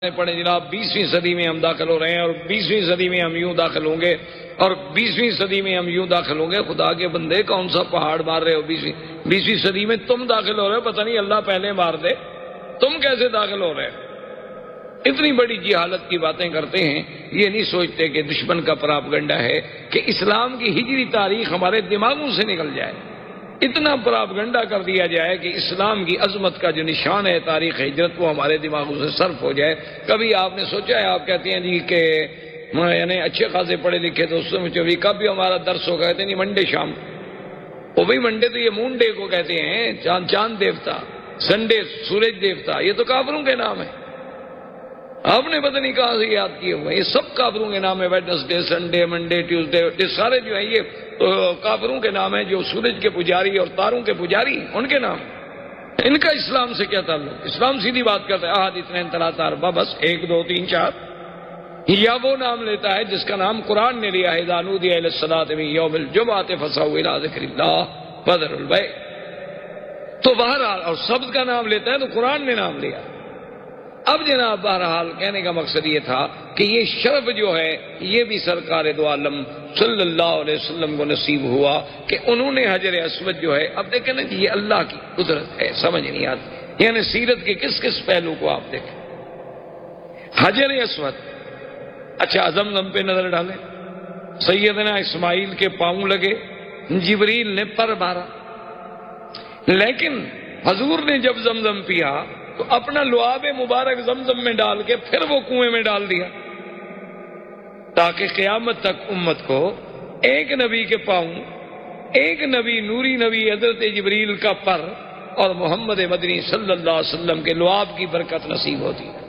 پڑھیں جناب 20ویں صدی میں ہم داخل ہو رہے ہیں اور 20ویں صدی میں ہم یوں داخل ہوں گے اور 20ویں صدی میں ہم یوں داخل ہوں گے. خدا کے بندے کون سا پہاڑ مار رہے ہو؟ 20ویں صدی میں تم داخل ہو رہے ہو، پتہ نہیں اللہ پہلے مار دے. تم کیسے داخل ہو رہے ہو؟ اتنی بڑی جہالت کی باتیں کرتے ہیں. یہ نہیں سوچتے کہ دشمن کا پراپگنڈا ہے کہ اسلام کی ہجری تاریخ ہمارے دماغوں سے نکل جائے. اتنا پراپگنڈا کر دیا جائے کہ اسلام کی عظمت کا جو نشان ہے تاریخ ہجرت وہ ہمارے دماغوں سے صرف ہو جائے. کبھی آپ نے سوچا ہے؟ آپ کہتے ہیں جی کہ یعنی اچھے خاصے پڑھے لکھے تو اس سے کب بھی ہمارا درس ہو کہتے نہیں منڈے شام. وہ بھائی منڈے تو یہ مون ڈے کو کہتے ہیں، چاند دیوتا، سنڈے سورج دیوتا، یہ تو کافروں کے نام ہے. آپ نے پتہ نہیں کہاں سے یاد کیے ہوئے، یہ سب کافروں کے نام ہے. ویڈنسڈے، سنڈے، منڈے، ٹیوزڈے، یہ سارے جو ہیں یہ کافروں کے نام ہیں. جو سورج کے پجاری اور تاروں کے پجاری ان کے نام. ان کا اسلام سے کیا تعلق؟ اسلام سیدھی بات کرتا ہے احد اثنین ثلاثہ اربعہ، بس 1 2 3 4. یا وہ نام لیتا ہے جس کا نام قرآن نے لیا ہے، اذا نودی الی الصلاۃ من یوم الجمعۃ فاسعوا الی ذکر اللہ وذروا البیع. تو بہرحال اور سبت کا نام لیتا ہے تو قرآن نے نام لیا. اب جناب بہرحال کہنے کا مقصد یہ تھا کہ یہ شرف جو ہے یہ بھی سرکار دو عالم صلی اللہ علیہ وسلم کو نصیب ہوا کہ انہوں نے حجر اسود جو ہے، اب دیکھیں نا یہ اللہ کی قدرت ہے، سمجھ نہیں آتی. یعنی سیرت کے کس کس پہلو کو آپ دیکھیں. حجر اسود، اچھا زمزم پہ نظر ڈالیں، سیدنا اسماعیل کے پاؤں لگے، جبریل نے پر مارا، لیکن حضور نے جب زمزم پیا تو اپنا لعاب مبارک زمزم میں ڈال کے پھر وہ کنویں میں ڈال دیا، تاکہ قیامت تک امت کو ایک نبی کے پاؤں، ایک نبی نوری نبی حضرت جبریل کا پر اور محمد مدنی صلی اللہ علیہ وسلم کے لعاب کی برکت نصیب ہوتی ہے.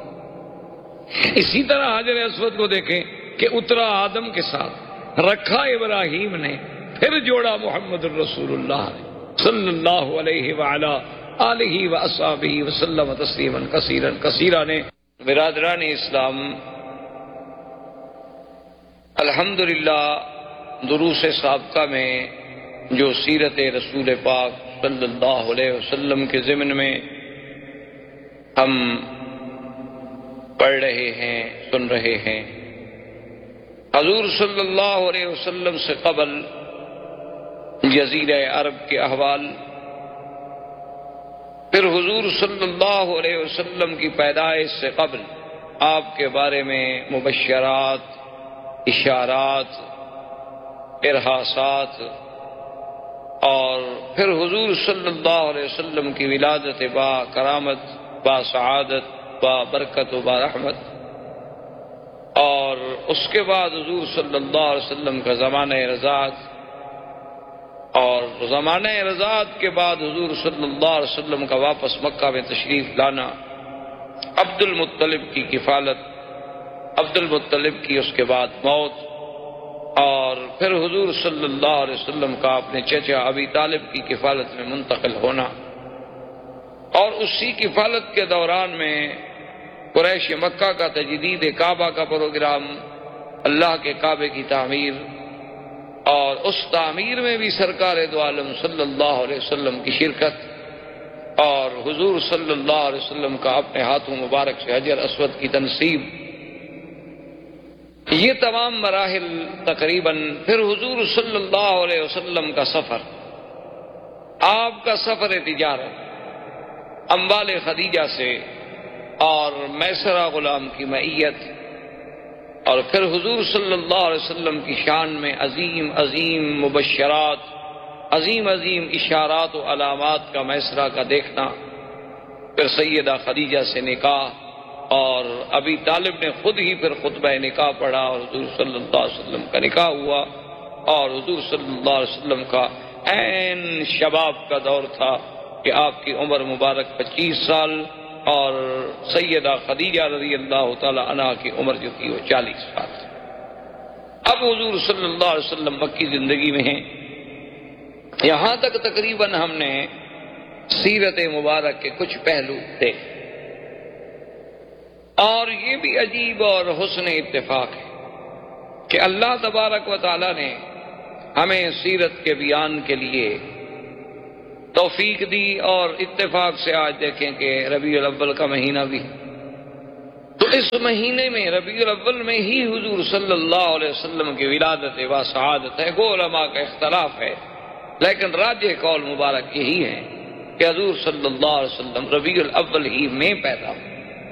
اسی طرح حجر اسود کو دیکھیں کہ اترا آدم کے ساتھ، رکھا ابراہیم نے، پھر جوڑا محمد الرسول اللہ نے صلی اللہ علیہ وآلہ آلہ و اصحابہ وسلم تسلیما کثیرا کثیرا نے. برادران اسلام، الحمدللہ دروس سابقہ میں جو سیرت رسول پاک صلی اللہ علیہ وسلم کے ضمن میں ہم پڑھ رہے ہیں، سن رہے ہیں، حضور صلی اللہ علیہ وسلم سے قبل جزیرہ عرب کے احوال، پھر حضور صلی اللہ علیہ وسلم کی پیدائش سے قبل آپ کے بارے میں مبشرات، اشارات، ارہاسات، اور پھر حضور صلی اللہ علیہ وسلم کی ولادت با کرامت، با سعادت، با برکت و با رحمت، اور اس کے بعد حضور صلی اللہ علیہ وسلم کا زمانہ رضاعت، اور زمانہ رضاعت کے بعد حضور صلی اللہ علیہ وسلم کا واپس مکہ میں تشریف لانا، عبد المطلب کی کفالت، عبد المطلب کی اس کے بعد موت، اور پھر حضور صلی اللہ علیہ وسلم کا اپنے چچا ابی طالب کی کفالت میں منتقل ہونا، اور اسی کفالت کے دوران میں قریش مکہ کا تجدید کعبہ کا پروگرام، اللہ کے کعبے کی تعمیر، اور اس تعمیر میں بھی سرکار دو عالم صلی اللہ علیہ وسلم کی شرکت، اور حضور صلی اللہ علیہ وسلم کا اپنے ہاتھوں مبارک سے حجر اسود کی تنصیب، یہ تمام مراحل تقریباً. پھر حضور صلی اللہ علیہ وسلم کا سفر، آپ کا سفر تجارت اموال خدیجہ سے اور میسرہ غلام کی معیت، اور پھر حضور صلی اللہ علیہ وسلم کی شان میں عظیم عظیم مبشرات، عظیم عظیم اشارات و علامات کا میسرہ کا دیکھنا، پھر سیدہ خدیجہ سے نکاح، اور ابی طالب نے خود ہی پھر خطبہ نکاح پڑھا اور حضور صلی اللہ علیہ وسلم کا نکاح ہوا، اور حضور صلی اللہ علیہ وسلم کا عین شباب کا دور تھا کہ آپ کی عمر مبارک 25 سال، اور سیدہ خدیجہ رضی اللہ تعالی عنہا کی عمر جو تھی وہ 40 سال. اب حضور صلی اللہ علیہ وسلم مکی زندگی میں ہیں. یہاں تک تقریباً ہم نے سیرت مبارک کے کچھ پہلو دیکھے، اور یہ بھی عجیب اور حسن اتفاق ہے کہ اللہ تبارک و تعالی نے ہمیں سیرت کے بیان کے لیے توفیق دی، اور اتفاق سے آج دیکھیں کہ ربیع الاول کا مہینہ بھی تو اس مہینے میں ربیع الاول میں ہی حضور صلی اللہ علیہ وسلم کی ولادت و سعادت ہے. کو علماء کا اختلاف ہے، لیکن راجح قول مبارک یہی ہے کہ حضور صلی اللہ علیہ وسلم ربیع الاول ہی میں پیدا ہوئے.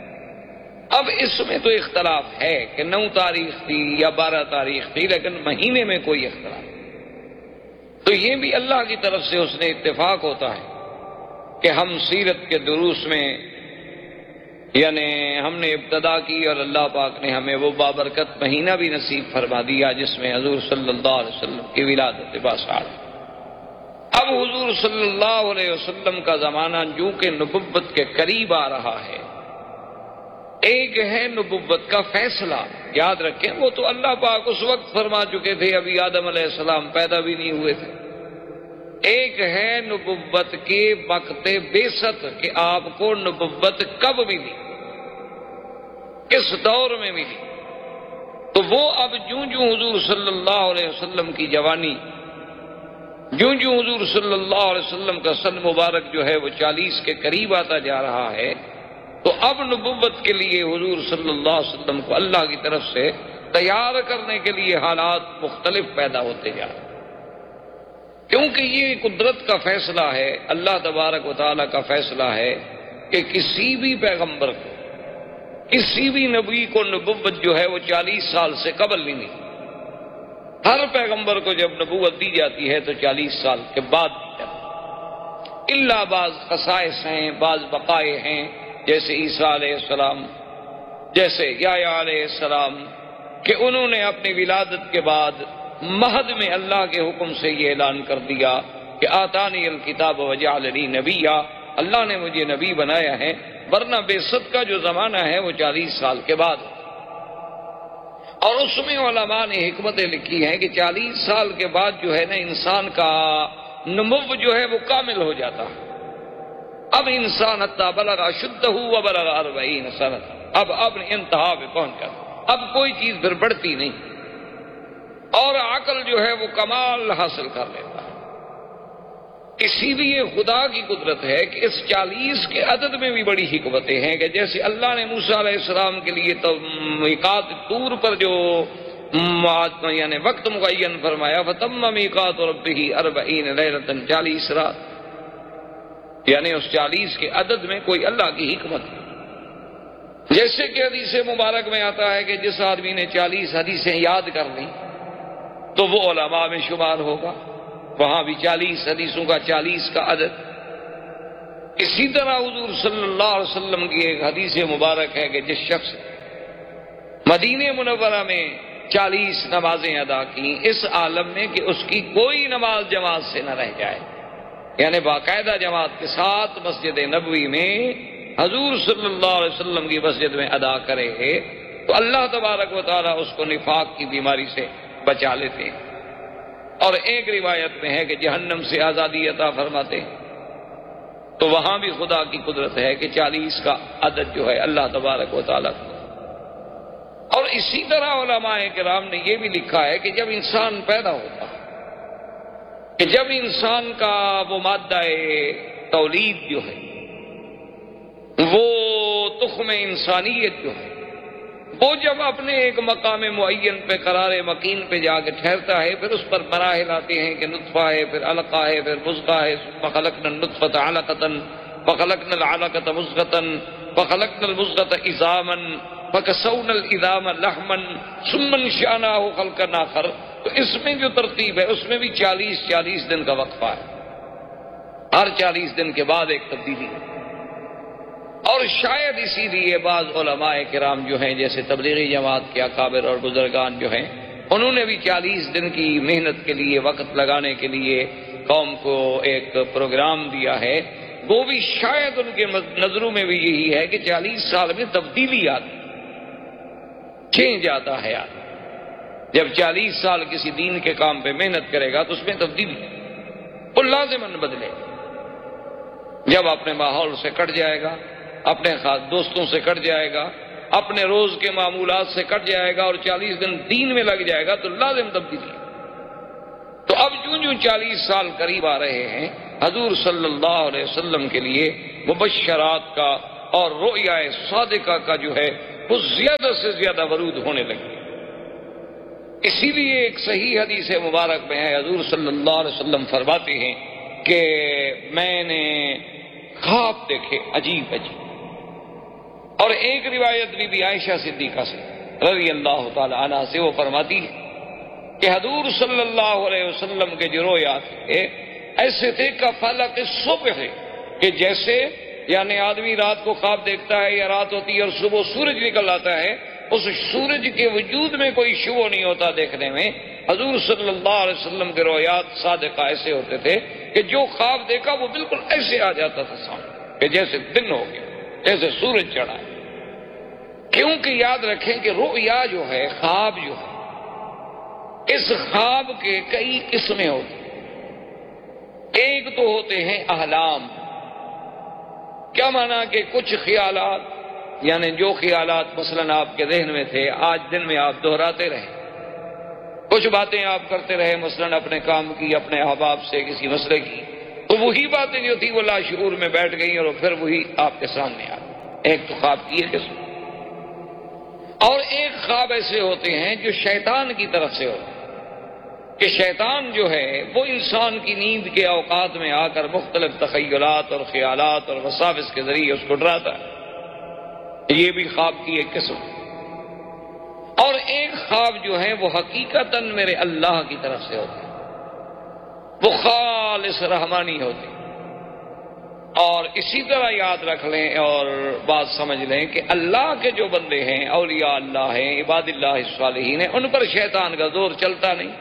اب اس میں تو اختلاف ہے کہ 9 تاریخ تھی یا 12 تاریخ تھی، لیکن مہینے میں کوئی اختلاف نہیں. تو یہ بھی اللہ کی طرف سے اس نے اتفاق ہوتا ہے کہ ہم سیرت کے دروس میں یعنی ہم نے ابتدا کی اور اللہ پاک نے ہمیں وہ بابرکت مہینہ بھی نصیب فرما دیا جس میں حضور صلی اللہ علیہ وسلم کی ولادت باسعادت. اب حضور صلی اللہ علیہ وسلم کا زمانہ جو کہ نبوت کے قریب آ رہا ہے. ایک ہے نبوت کا فیصلہ، یاد رکھیں وہ تو اللہ پاک اس وقت فرما چکے تھے، ابھی آدم علیہ السلام پیدا بھی نہیں ہوئے تھے. ایک ہے نبوت کے وقت بعثت کہ آپ کو نبوت کب ملی، کس دور میں ملی. تو وہ اب جوں جوں حضور صلی اللہ علیہ وسلم کی جوانی، جوں جوں حضور صلی اللہ علیہ وسلم کا سن مبارک جو ہے وہ 40 کے قریب آتا جا رہا ہے، تو اب نبوت کے لیے حضور صلی اللہ علیہ وسلم کو اللہ کی طرف سے تیار کرنے کے لیے حالات مختلف پیدا ہوتے جا رہے ہیں. کیونکہ یہ قدرت کا فیصلہ ہے، اللہ تبارک و تعالیٰ کا فیصلہ ہے کہ کسی بھی پیغمبر کو، کسی بھی نبی کو نبوت جو ہے وہ 40 سال سے قبل نہیں ملی. ہر پیغمبر کو جب نبوت دی جاتی ہے تو 40 سال کے بعد دی جاتی ہے. اللہ بعض خصائص ہیں، بعض بقائے ہیں، جیسے عیسیٰ علیہ السلام، جیسے یحییٰ علیہ السلام، کہ انہوں نے اپنی ولادت کے بعد مہد میں اللہ کے حکم سے یہ اعلان کر دیا کہ آتانی الکتاب وجعلنی نبیا، اللہ نے مجھے نبی بنایا ہے. ورنہ بعثت کا جو زمانہ ہے وہ 40 سال کے بعد. اور اس میں علماء نے حکمتیں لکھی ہیں کہ 40 سال کے بعد جو ہے نا انسان کا نمو جو ہے وہ کامل ہو جاتا ہے. اب انسان حتی بلغ اشدہ وبلغ 40 سنہ، اب انتہا پہ پہنچ جاتا، اب کوئی چیز پھر بڑھتی نہیں، اور عقل جو ہے وہ کمال حاصل کر لیتا ہے. اسی لیے خدا کی قدرت ہے کہ اس 40 کے عدد میں بھی بڑی حکمتیں ہیں کہ جیسے اللہ نے موسیٰ علیہ السلام کے لیے تو میقات طور پر جو یعنی وقت معین فرمایا، فَتَمَّ مِيقَاتُ رَبِّهِ 40 لَيْلَةً، 40 رات، یعنی اس 40 کے عدد میں کوئی اللہ کی حکمت ہے. جیسے کہ حدیث مبارک میں آتا ہے کہ جس آدمی نے 40 حدیثیں یاد کر لیں تو وہ علماء میں شمار ہوگا. وہاں بھی 40 حدیثوں کا 40 کا عدد. اسی طرح حضور صلی اللہ علیہ وسلم کی ایک حدیث مبارک ہے کہ جس شخص مدینہ منورہ میں 40 نمازیں ادا کی اس عالم میں کہ اس کی کوئی نماز جماعت سے نہ رہ جائے، یعنی باقاعدہ جماعت کے ساتھ مسجد نبوی میں حضور صلی اللہ علیہ وسلم کی مسجد میں ادا کرے تو اللہ تبارک و تعالیٰ اس کو نفاق کی بیماری سے بچا لیتے ہیں. اور ایک روایت میں ہے کہ جہنم سے آزادی عطا فرماتے ہیں. تو وہاں بھی خدا کی قدرت ہے کہ 40 کا عدد جو ہے اللہ تبارک و تعالیٰ کو. اور اسی طرح علماء کرام نے یہ بھی لکھا ہے کہ جب انسان پیدا ہوتا ہے، کہ جب انسان کا وہ مادہ تولید جو ہے، وہ تخم انسانیت جو ہے، وہ جب اپنے ایک مقام معین پہ قرار مکین پہ جا کے ٹھہرتا ہے، پھر اس پر مراحل آتے ہیں کہ نطفہ ہے، پھر علقہ ہے، پھر مضغہ ہے، ثم خلقنا النطفة علقة فخلقنا العلقة مضغة فخلقنا المضغة عظاما فكسونا العظام لحما ثم انشأناه خلقا آخر. تو اس میں جو ترتیب ہے اس میں بھی 40 دن کا وقفہ ہے، ہر 40 دن کے بعد ایک تبدیلی ہے. اور شاید اسی لیے بعض علماء کرام جو ہیں جیسے تبلیغی جماعت کے اکابر اور بزرگان جو ہیں انہوں نے بھی 40 دن کی محنت کے لیے، وقت لگانے کے لیے قوم کو ایک پروگرام دیا ہے. وہ بھی شاید ان کے نظروں میں بھی یہی ہے کہ 40 سال میں تبدیلی آتی، چینج آتا ہے. جب 40 سال کسی دین کے کام پہ محنت کرے گا تو اس میں تبدیلی وہ لازماً بدلے. جب اپنے ماحول سے کٹ جائے گا، اپنے خاص دوستوں سے کٹ جائے گا، اپنے روز کے معمولات سے کٹ جائے گا اور 40 دن دین میں لگ جائے گا تو لازم تبدیلی. تو اب جو 40 سال قریب آ رہے ہیں، حضور صلی اللہ علیہ وسلم کے لیے مبشرات کا اور رؤیا صادقہ کا جو ہے وہ زیادہ سے زیادہ ورود ہونے لگی۔ اسی لیے ایک صحیح حدیث مبارک میں ہے، حضور صلی اللہ علیہ وسلم فرماتے ہیں کہ میں نے خواب دیکھے عجیب عجیب۔ اور ایک روایت بھی عائشہ صدیقہ سے رضی اللہ تعالی عنہ سے، وہ فرماتی ہے کہ حضور صلی اللہ علیہ وسلم کے جو رویا تھے ایسے تھے کہ فلق الصبح، کہ جیسے یعنی آدمی رات کو خواب دیکھتا ہے یا رات ہوتی ہے اور صبح سورج نکل آتا ہے، اس سورج کے وجود میں کوئی شبہ نہیں ہوتا دیکھنے میں۔ حضور صلی اللہ علیہ وسلم کے رویات صادقہ ایسے ہوتے تھے کہ جو خواب دیکھا وہ بالکل ایسے آ جاتا تھا سامنے کہ جیسے دن ہو گیا، جیسے سورج چڑھا ہے۔ کیونکہ یاد رکھیں کہ رؤیا جو ہے، خواب جو ہے، اس خواب کے کئی قسمیں ہوتی ہیں۔ ایک تو ہوتے ہیں احلام۔ کیا مانا کہ کچھ خیالات، یعنی جو خیالات مثلا آپ کے ذہن میں تھے آج دن میں آپ دہراتے رہے، کچھ باتیں آپ کرتے رہے مثلا اپنے کام کی، اپنے احباب سے کسی مسئلے کی، تو وہی باتیں جو تھی وہ لاشعور میں بیٹھ گئیں اور پھر وہی آپ کے سامنے آ گئی۔ ایک تو خواب کی ہے قسم، اور ایک خواب ایسے ہوتے ہیں جو شیطان کی طرف سے ہوتے ہیں کہ شیطان جو ہے وہ انسان کی نیند کے اوقات میں آ کر مختلف تخیلات اور خیالات اور وساوس کے ذریعے اس کو ڈراتا ہے۔ یہ بھی خواب کی ایک قسم۔ اور ایک خواب جو ہے وہ حقیقتاً میرے اللہ کی طرف سے ہوتے ہیں، وہ خالص رحمانی ہوتے ہیں۔ اور اسی طرح یاد رکھ لیں اور بات سمجھ لیں کہ اللہ کے جو بندے ہیں، اولیاء اللہ ہیں، عباد اللہ الصالحین ہیں، ان پر شیطان کا زور چلتا نہیں۔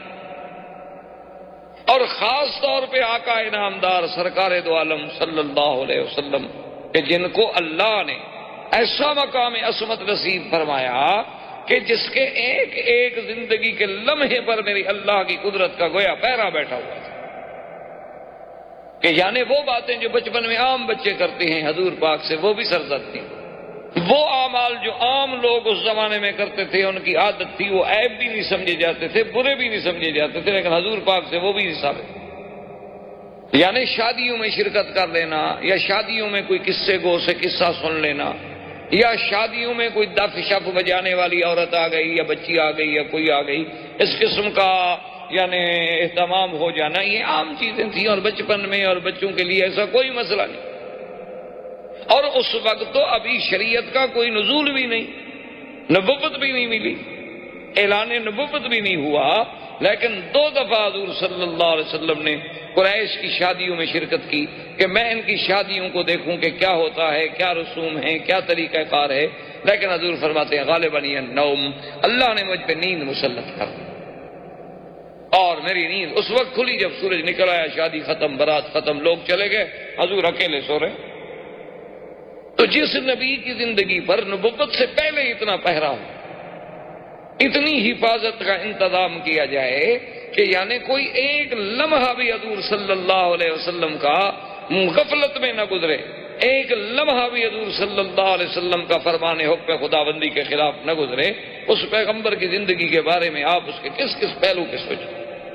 اور خاص طور پہ آقا انعامدار سرکار دو عالم صلی اللہ علیہ وسلم کہ جن کو اللہ نے ایسا مقام عصمت نصیب فرمایا کہ جس کے ایک ایک زندگی کے لمحے پر میری اللہ کی قدرت کا گویا پیرا بیٹھا ہوا تھا، کہ یعنی وہ باتیں جو بچپن میں عام بچے کرتے ہیں حضور پاک سے وہ بھی سرزد تھی، وہ اعمال جو عام لوگ اس زمانے میں کرتے تھے ان کی عادت تھی، وہ عیب بھی نہیں سمجھے جاتے تھے، برے بھی نہیں سمجھے جاتے تھے، لیکن حضور پاک سے وہ بھی نہیں ثابت۔ یعنی شادیوں میں شرکت کر لینا، یا شادیوں میں کوئی قصے گو سے قصہ سن لینا، یا شادیوں میں کوئی دف شپ بجانے والی عورت آ گئی یا بچی آ گئی یا کوئی آ گئی، اس قسم کا یعنی اہتمام ہو جانا، یہ عام چیزیں تھیں اور بچپن میں اور بچوں کے لیے ایسا کوئی مسئلہ نہیں۔ اور اس وقت تو ابھی شریعت کا کوئی نزول بھی نہیں، نبوت بھی نہیں ملی، اعلان نبوت بھی نہیں ہوا، لیکن 2 دفعہ حضور صلی اللہ علیہ وسلم نے قریش کی شادیوں میں شرکت کی کہ میں ان کی شادیوں کو دیکھوں کہ کیا ہوتا ہے، کیا رسوم ہیں، کیا طریقہ کار ہے، لیکن حضور فرماتے ہیں غالباً النوم، اللہ نے مجھ پہ نیند مسلط کر دی، اور میری نیند اس وقت کھلی جب سورج نکل آیا، شادی ختم، بارات ختم، لوگ چلے گئے، حضور اکیلے سو رہے۔ تو جس نبی کی زندگی پر نبوت سے پہلے اتنا پہرا ہو، اتنی حفاظت کا انتظام کیا جائے کہ یعنی کوئی ایک لمحہ بھی حضور صلی اللہ علیہ وسلم کا غفلت میں نہ گزرے، ایک لمحہ بھی حضور صلی اللہ علیہ وسلم کا فرمان حکم خداوندی کے خلاف نہ گزرے، اس پیغمبر کی زندگی کے بارے میں آپ اس کے کس کس پہلو کے سوچیں۔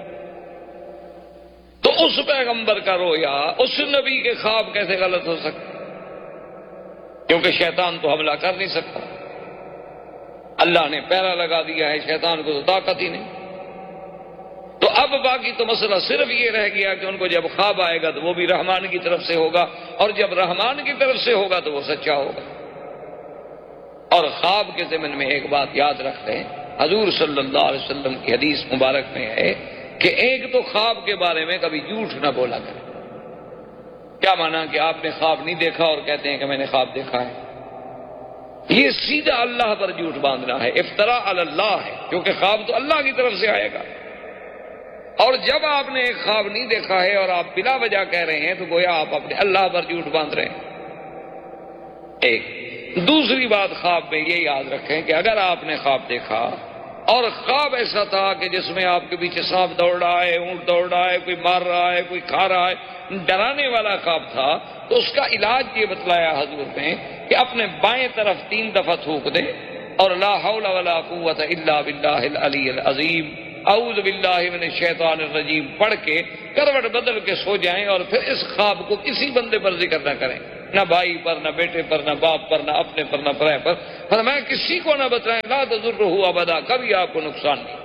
تو اس پیغمبر کا رویا، اس نبی کے خواب کیسے غلط ہو سکتے؟ کیونکہ شیطان تو حملہ کر نہیں سکتا، اللہ نے پہرا لگا دیا ہے، شیطان کو تو طاقت ہی نہیں۔ تو اب باقی تو مسئلہ صرف یہ رہ گیا کہ ان کو جب خواب آئے گا تو وہ بھی رحمان کی طرف سے ہوگا، اور جب رحمان کی طرف سے ہوگا تو وہ سچا ہوگا۔ اور خواب کے ضمن میں ایک بات یاد رکھ لیں، حضور صلی اللہ علیہ وسلم کی حدیث مبارک میں ہے کہ ایک تو خواب کے بارے میں کبھی جھوٹ نہ بولا کرے۔ کیا مانا کہ آپ نے خواب نہیں دیکھا اور کہتے ہیں کہ میں نے خواب دیکھا ہے؟ یہ سیدھا اللہ پر جھوٹ باندھنا ہے، افتراء علی اللہ ہے، کیونکہ خواب تو اللہ کی طرف سے آئے گا۔ اور جب آپ نے ایک خواب نہیں دیکھا ہے اور آپ بلا وجہ کہہ رہے ہیں تو گویا آپ اپنے اللہ پر جھوٹ باندھ رہے ہیں۔ ایک دوسری بات خواب میں یہ یاد رکھیں کہ اگر آپ نے خواب دیکھا اور خواب ایسا تھا کہ جس میں آپ کے پیچھے سانپ دوڑ رہا ہے، اونٹ دوڑ رہا ہے، کوئی مار رہا ہے، کوئی کھا رہا ہے، ڈرانے والا خواب تھا، تو اس کا علاج یہ بتلایا حضور نے کہ اپنے بائیں طرف 3 دفعہ تھوک دے اور لا حول ولا قوت الا باللہ العلی العظیم، اعوذ باللہ من الشیطان الرجیم پڑھ کے کروٹ بدل کے سو جائیں، اور پھر اس خواب کو کسی بندے پر ذکر نہ کریں، نہ بھائی پر، نہ بیٹے پر، نہ باپ پر، نہ اپنے پر، نہ پرائے پر. فرمایا کسی کو نہ بتائیں، لا تضرہ ابدا، کبھی آپ کو نقصان نہیں.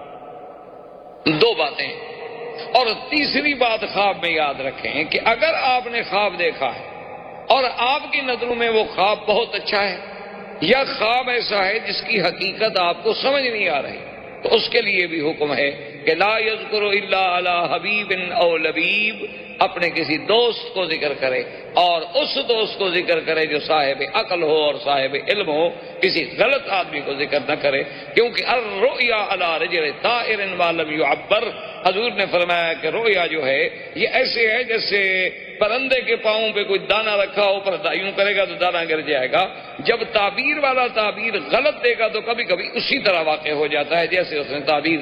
دو باتیں. اور تیسری بات خواب میں یاد رکھیں کہ اگر آپ نے خواب دیکھا ہے اور آپ کی نظروں میں وہ خواب بہت اچھا ہے، یا خواب ایسا ہے جس کی حقیقت آپ کو سمجھ نہیں آ رہی، تو اس کے لیے بھی حکم ہے کہ لا یذکر الا علی حبیب او لبیب، اپنے کسی دوست کو ذکر کرے اور اس دوست کو ذکر کرے جو صاحب عقل ہو اور صاحب علم ہو، کسی غلط آدمی کو ذکر نہ کرے. کیونکہ الرؤیا علی رجل طائر ما لم يعبر، حضور نے فرمایا کہ رؤیا جو ہے یہ ایسے ہے جیسے پرندے کے پاؤں پہ کوئی دانہ رکھا ہو، پر یوں کرے گا تو دانہ گر جائے گا. جب تعبیر والا تعبیر غلط دے گا تو کبھی کبھی اسی طرح واقع ہو جاتا ہے جیسے اس نے تعبیر.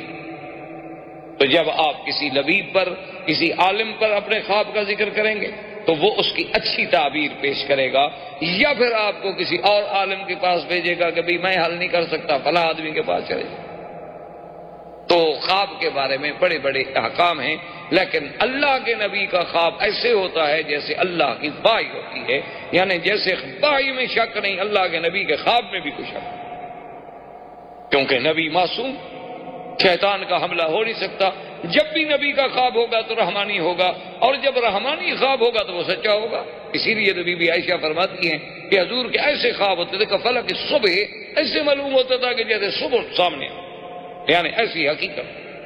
تو جب آپ کسی لبیب پر، کسی عالم پر اپنے خواب کا ذکر کریں گے تو وہ اس کی اچھی تعبیر پیش کرے گا، یا پھر آپ کو کسی اور عالم کے پاس بھیجے گا کہ بھئی میں حل نہیں کر سکتا، فلاں آدمی کے پاس چلے جائے. تو خواب کے بارے میں بڑے بڑے احکام ہیں، لیکن اللہ کے نبی کا خواب ایسے ہوتا ہے جیسے اللہ کی وحی ہوتی ہے، یعنی جیسے وحی میں شک نہیں، اللہ کے نبی کے خواب میں بھی کوئی شک نہیں. کیونکہ نبی معصوم، شیطان کا حملہ ہو نہیں سکتا. جب بھی نبی کا خواب ہوگا تو رحمانی ہوگا، اور جب رحمانی خواب ہوگا تو وہ سچا ہوگا. اسی لیے تو بی بی عائشہ فرماتی ہیں کہ حضور کے ایسے خواب ہوتے تھے کہ فلک صبح ایسے معلوم ہوتا تھا کہ جیسے صبح سامنے، یعنی ایسی حقیقت.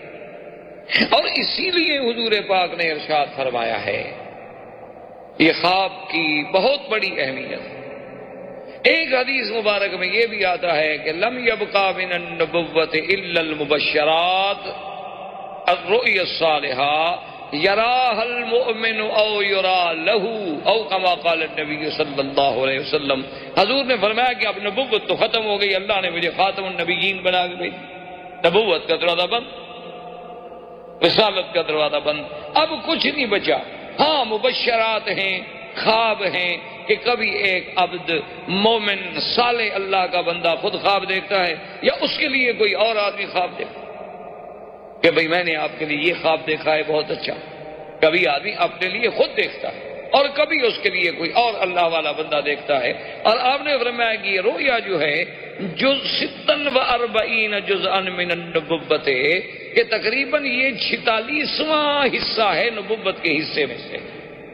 اور اسی لیے حضور پاک نے ارشاد فرمایا ہے، یہ خواب کی بہت بڑی اہمیت ہے. ایک حدیث مبارک میں یہ بھی آتا ہے کہ لم یبقى من النبوۃ الا المبشرات الرؤیا الصالحہ یراها المؤمن او یرا له او كما قال النبی صلی اللہ علیہ وسلم. حضور نے فرمایا کہ اب نبوت تو ختم ہو گئی، اللہ نے مجھے خاتم النبیین بنا کے بھیجا. نبوت کا دروازہ بند، رسالت کا دروازہ بند، اب کچھ نہیں بچا. ہاں مبشرات ہیں، خواب ہیں کہ کبھی ایک عبد مومن صالح اللہ کا بندہ خود خواب دیکھتا ہے، یا اس کے لیے کوئی اور آدمی خواب دیکھتا ہے کہ بھئی میں نے آپ کے لیے یہ خواب دیکھا ہے بہت اچھا. کبھی آدمی اپنے لیے خود دیکھتا ہے اور کبھی اس کے لیے کوئی اور اللہ والا بندہ دیکھتا ہے. اور آپ نے فرمایا کہ یہ رؤیا جو ہے جز 46 جزءا من النبوت، کہ تقریباً یہ 46واں حصہ ہے نبوت کے حصے میں سے،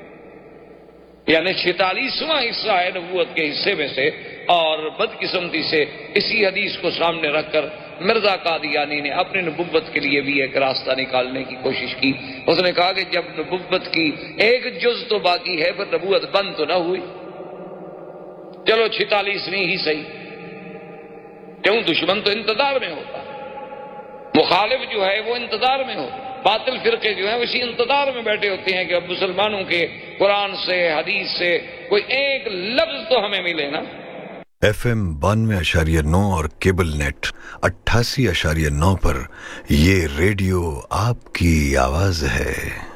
یعنی 46واں حصہ ہے نبوت کے حصے میں سے. اور بدقسمتی سے اسی حدیث کو سامنے رکھ کر مرزا قادیانی نے اپنے نبوت کے لیے بھی ایک راستہ نکالنے کی کوشش کی. اس نے کہا کہ جب نبوت کی ایک جز تو باقی ہے، پھر نبوت بند تو نہ ہوئی، چلو 46ویں ہی صحیح. کیوں؟ دشمن تو انتظار میں ہوتا، مخالف جو ہے وہ انتظار میں ہوتا، باطل فرقے جو ہیں اسی انتظار میں بیٹھے ہوتے ہیں کہ اب مسلمانوں کے قرآن سے، حدیث سے کوئی ایک لفظ تو ہمیں ملے نا. FM 92.9 اور کیبل نیٹ 88.9 پر یہ ریڈیو آپ کی آواز ہے.